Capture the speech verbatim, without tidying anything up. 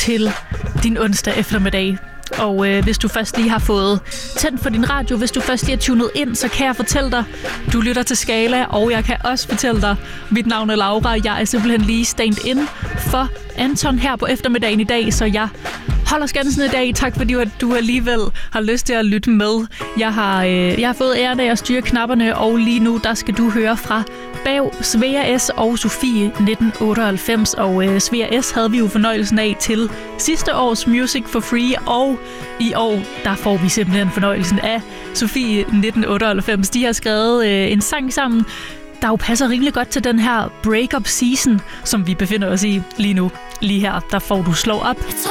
til din onsdag eftermiddag. Og øh, hvis du først lige har fået tændt for din radio, hvis du først lige er tunet ind, så kan jeg fortælle dig, du lytter til Skala, og jeg kan også fortælle dig, mit navn er Laura, jeg er simpelthen lige stand-in for Anton her på eftermiddagen i dag, så jeg holder skansen i dag. Tak fordi at du alligevel har lyst til at lytte med. Jeg har, øh, jeg har fået æren af at styre knapperne, og lige nu der skal du høre fra Bav, Svea S og Sofie nitten otteoghalvfems. Og øh, Svea S havde vi jo fornøjelsen af til sidste års Music for Free, og i år der får vi simpelthen fornøjelsen af Sofie nitten otteoghalvfems. De har skrevet øh, en sang sammen, der jo passer rimelig godt til den her breakup season, som vi befinder os i lige nu. Lige her, der får du Slow Up.